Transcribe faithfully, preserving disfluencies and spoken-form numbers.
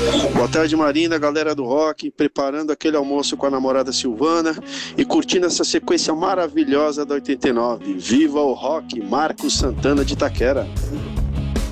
Boa tarde, Marina, galera do rock, preparando aquele almoço com a namorada Silvana e curtindo essa sequência maravilhosa da oitenta e nove. Viva o rock, Marcos Santana de Itaquera.